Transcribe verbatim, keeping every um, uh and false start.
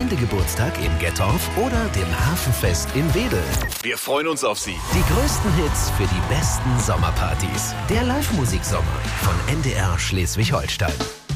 Gemeindegeburtstag in Gettorf oder dem Hafenfest in Wedel. Wir freuen uns auf Sie. Die größten Hits für die besten Sommerpartys. Der Live-Musik-Sommer von N D R Schleswig-Holstein.